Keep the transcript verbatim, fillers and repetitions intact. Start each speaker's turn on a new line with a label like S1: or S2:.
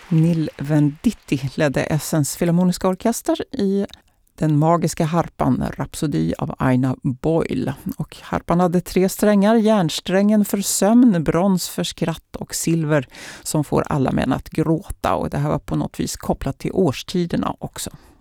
S1: Nil Venditti ledde Essens Filharmoniska orkester i Den magiska harpan, Rhapsody av Aina Boyle. Och harpan hade tre strängar, järnsträngen för sömn, brons för skratt och silver som får alla män att gråta. Och det här var på något vis kopplat till årstiderna också.